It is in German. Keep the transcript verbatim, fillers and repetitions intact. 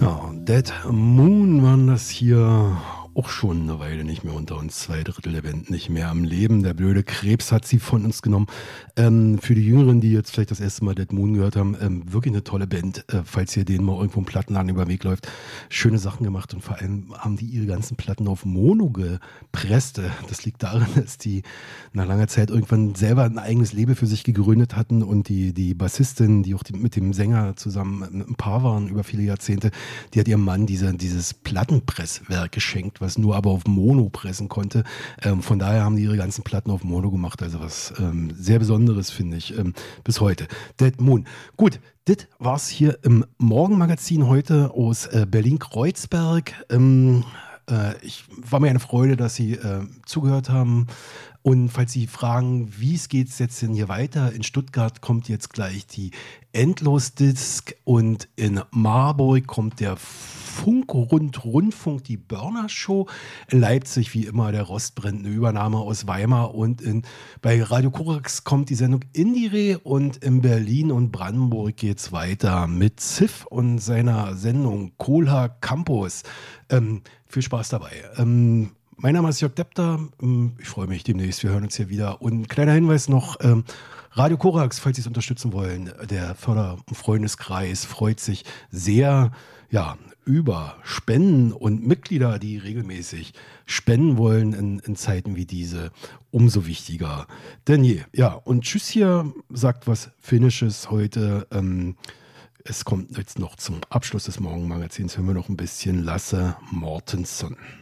Ja, Dead Moon waren das hier auch schon eine Weile nicht mehr unter uns. Zwei Drittel der Band nicht mehr am Leben. Der blöde Krebs hat sie von uns genommen. Ähm, für die Jüngeren, die jetzt vielleicht das erste Mal Dead Moon gehört haben, ähm, wirklich eine tolle Band. Äh, falls ihr denen mal irgendwo ein Plattenladen über den Weg läuft. Schöne Sachen gemacht und vor allem haben die ihre ganzen Platten auf Mono gepresst. Äh, Das liegt daran, dass die nach langer Zeit irgendwann selber ein eigenes Label für sich gegründet hatten und die, die Bassistin, die auch die, mit dem Sänger zusammen ein Paar waren über viele Jahrzehnte, die hat ihrem Mann diese, dieses Plattenpresswerk geschenkt, was nur aber auf Mono pressen konnte. Ähm, von daher haben die ihre ganzen Platten auf Mono gemacht. Also was ähm, sehr Besonderes, finde ich, ähm, bis heute. Dead Moon. Gut, das war's hier im Morgenmagazin heute aus äh, Berlin-Kreuzberg. Ähm, äh, ich war mir eine Freude, dass Sie äh, zugehört haben. Und falls Sie fragen, wie es geht jetzt denn hier weiter, in Stuttgart kommt jetzt gleich die Endlosdisk und in Marburg kommt der Funk-Rund-Rundfunk, die Burner-Show. In Leipzig, wie immer, der Rostbrennt, eine Übernahme aus Weimar. Und in, bei Radio Korax kommt die Sendung Indire und in Berlin und Brandenburg geht es weiter mit Ziff und seiner Sendung Kohlha Campus. Ähm, viel Spaß dabei. Ähm, Mein Name ist Jörg Depter. Ähm, Ich freue mich demnächst. Wir hören uns hier wieder. Und ein kleiner Hinweis noch: ähm, Radio Korax, falls Sie es unterstützen wollen, der Förder- und Freundeskreis freut sich sehr, ja, über Spenden und Mitglieder, die regelmäßig spenden wollen in, in Zeiten wie diese. Umso wichtiger denn je. Ja, und tschüss hier, sagt was Finnisches heute. Ähm, es kommt jetzt noch zum Abschluss des Morgenmagazins, hören wir noch ein bisschen Lasse Mortensson.